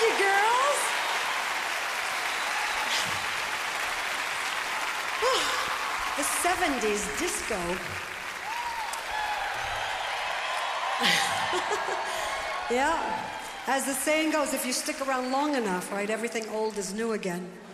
you, girls. The 70s disco. Yeah, as the saying goes, if you stick around long enough, right, everything old is new again.